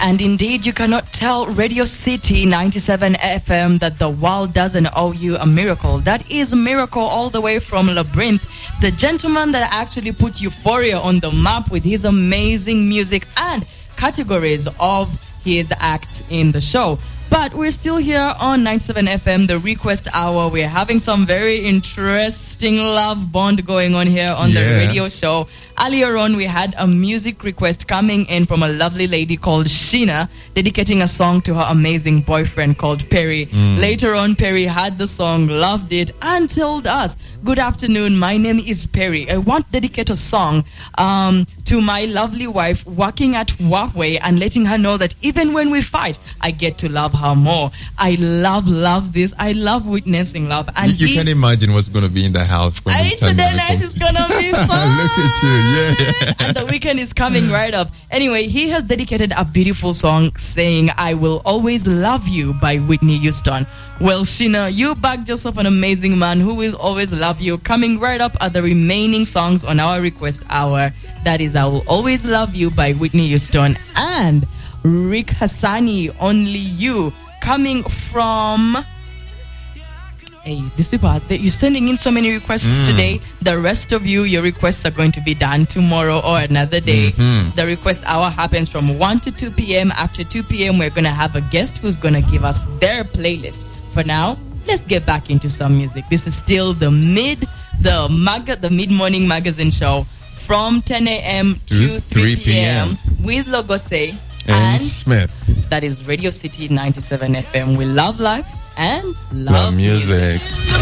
And indeed, you cannot tell Radio City 97 FM that the world doesn't owe you a miracle. That is a miracle all the way from Labyrinth, the gentleman that actually put Euphoria on the map with his amazing music and categories of his acts in the show. But we're still here on 97 FM, the request hour. We're having some very interesting love bond going on here on the radio show. Earlier on, we had a music request coming in from a lovely lady called Sheena, dedicating a song to her amazing boyfriend called Perry. Later on, Perry had the song, loved it, and told us, "Good afternoon, my name is Perry. I want to dedicate a song to my lovely wife working at Huawei and letting her know that even when we fight, I get to love her more." I love this. I love witnessing love. And you can imagine what's going to be in the house. When it's going to be fun. Look at you. Yeah. And the weekend is coming right up. Anyway, he has dedicated a beautiful song saying, "I Will Always Love You" by Whitney Houston. Well, Sheena, you bagged yourself an amazing man who will always love you. Coming right up are the remaining songs on our request hour. That is "I Will Always Love You" by Whitney Houston and Rick Hassani, "Only You," coming from... Hey, these people, you're sending in so many requests today. The rest of you, your requests are going to be done tomorrow or another day. The request hour happens from 1 to 2 p.m. After 2 p.m., we're going to have a guest who's going to give us their playlist. For now, let's get back into some music. This is still the mid-morning magazine show from 10 a.m. to 3 p.m. with Logose and Smith. That is Radio City 97 FM. We love life and love music.